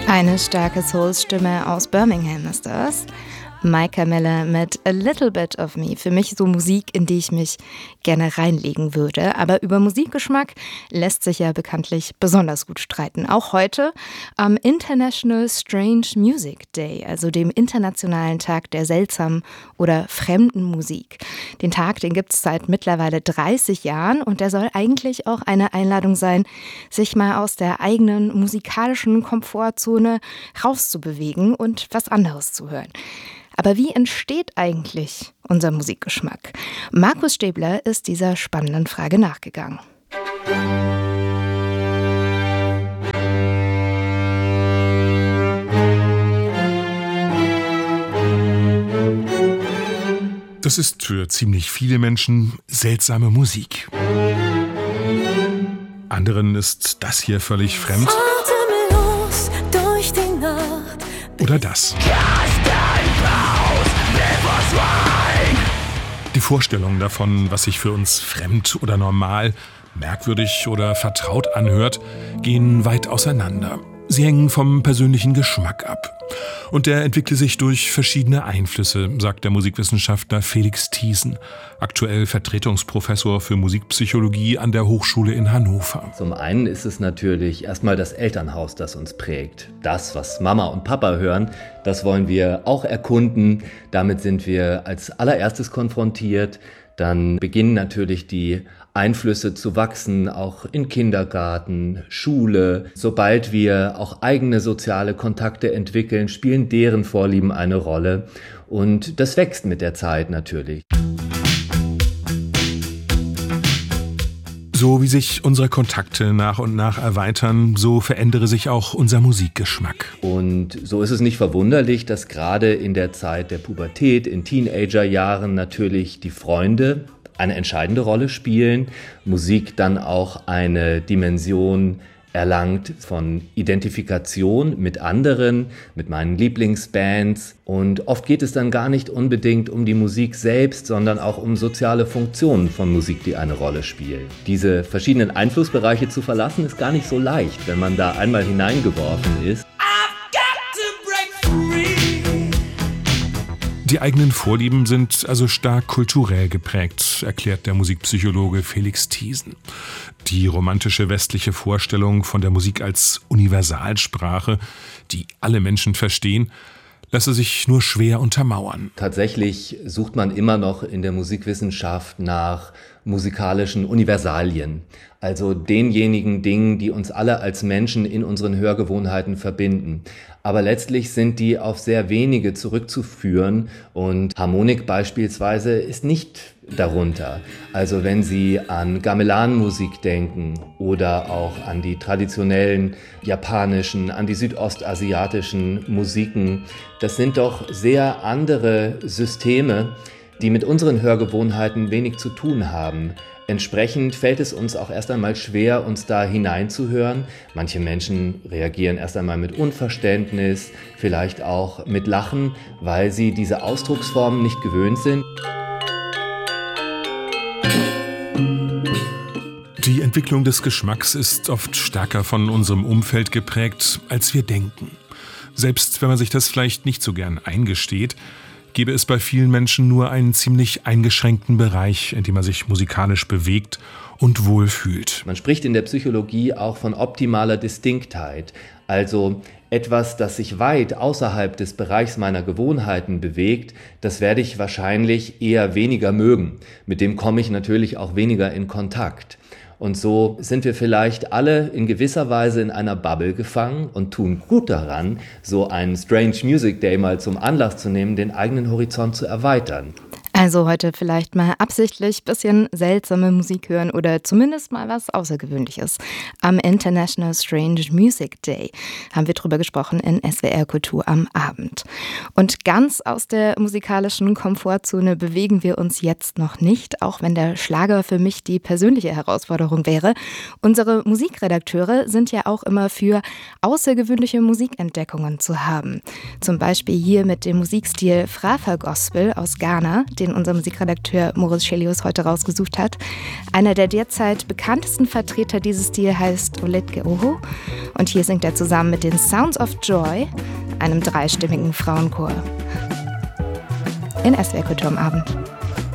Eine starke Soul-Stimme aus Birmingham ist das. Micah Miller mit A Little Bit of Me. Für mich so Musik, in die ich mich gerne reinlegen würde. Aber über Musikgeschmack lässt sich ja bekanntlich besonders gut streiten. Auch heute am International Strange Music Day, also dem internationalen Tag der seltsamen oder fremden Musik. Den Tag, den gibt es seit mittlerweile 30 Jahren und der soll eigentlich auch eine Einladung sein, sich mal aus der eigenen musikalischen Komfortzone rauszubewegen und was anderes zu hören. Aber wie entsteht eigentlich unser Musikgeschmack? Markus Stäbler ist dieser spannenden Frage nachgegangen. Das ist für ziemlich viele Menschen seltsame Musik. Anderen ist das hier völlig fremd. Atemlos durch die Nacht. Oder das. Die Vorstellungen davon, was sich für uns fremd oder normal, merkwürdig oder vertraut anhört, gehen weit auseinander. Sie hängen vom persönlichen Geschmack ab. Und der entwickle sich durch verschiedene Einflüsse, sagt der Musikwissenschaftler Felix Thiessen, aktuell Vertretungsprofessor für Musikpsychologie an der Hochschule in Hannover. Zum einen ist es natürlich erstmal das Elternhaus, das uns prägt. Das, was Mama und Papa hören, das wollen wir auch erkunden. Damit sind wir als allererstes konfrontiert. Dann beginnen natürlich die Einflüsse zu wachsen, auch in Kindergarten, Schule. Sobald wir auch eigene soziale Kontakte entwickeln, spielen deren Vorlieben eine Rolle. Und das wächst mit der Zeit natürlich. So wie sich unsere Kontakte nach und nach erweitern, so verändere sich auch unser Musikgeschmack. Und so ist es nicht verwunderlich, dass gerade in der Zeit der Pubertät, in Teenagerjahren natürlich die Freunde eine entscheidende Rolle spielen. Musik dann auch eine Dimension erlangt von Identifikation mit anderen, mit meinen Lieblingsbands. Und oft geht es dann gar nicht unbedingt um die Musik selbst, sondern auch um soziale Funktionen von Musik, die eine Rolle spielen. Diese verschiedenen Einflussbereiche zu verlassen, ist gar nicht so leicht, wenn man da einmal hineingeworfen ist. Die eigenen Vorlieben sind also stark kulturell geprägt, erklärt der Musikpsychologe Felix Thiessen. Die romantische westliche Vorstellung von der Musik als Universalsprache, die alle Menschen verstehen, lasse sich nur schwer untermauern. Tatsächlich sucht man immer noch in der Musikwissenschaft nach musikalischen Universalien, also denjenigen Dingen, die uns alle als Menschen in unseren Hörgewohnheiten verbinden. Aber letztlich sind die auf sehr wenige zurückzuführen und Harmonik beispielsweise ist nicht darunter. Also wenn Sie an Gamelan-Musik denken oder auch an die traditionellen japanischen, an die südostasiatischen Musiken, das sind doch sehr andere Systeme, die mit unseren Hörgewohnheiten wenig zu tun haben. Entsprechend fällt es uns auch erst einmal schwer, uns da hineinzuhören. Manche Menschen reagieren erst einmal mit Unverständnis, vielleicht auch mit Lachen, weil sie diese Ausdrucksformen nicht gewöhnt sind. Die Entwicklung des Geschmacks ist oft stärker von unserem Umfeld geprägt, als wir denken. Selbst wenn man sich das vielleicht nicht so gern eingesteht, gäbe es bei vielen Menschen nur einen ziemlich eingeschränkten Bereich, in dem man sich musikalisch bewegt und wohlfühlt. Man spricht in der Psychologie auch von optimaler Distinktheit, also etwas, das sich weit außerhalb des Bereichs meiner Gewohnheiten bewegt, das werde ich wahrscheinlich eher weniger mögen. Mit dem komme ich natürlich auch weniger in Kontakt. Und so sind wir vielleicht alle in gewisser Weise in einer Bubble gefangen und tun gut daran, so einen Strange Music Day mal zum Anlass zu nehmen, den eigenen Horizont zu erweitern. Also heute vielleicht mal absichtlich ein bisschen seltsame Musik hören oder zumindest mal was Außergewöhnliches. Am International Strange Music Day haben wir drüber gesprochen in SWR Kultur am Abend. Und ganz aus der musikalischen Komfortzone bewegen wir uns jetzt noch nicht, auch wenn der Schlager für mich die persönliche Herausforderung wäre. Unsere Musikredakteure sind ja auch immer für außergewöhnliche Musikentdeckungen zu haben. Zum Beispiel hier mit dem Musikstil Frafa Gospel aus Ghana, den den unser Musikredakteur Moritz Schelius heute rausgesucht hat. Einer der derzeit bekanntesten Vertreter dieses Stils heißt Oletke Oho und hier singt er zusammen mit den Sounds of Joy, einem dreistimmigen Frauenchor. In SWR Kultur am Abend.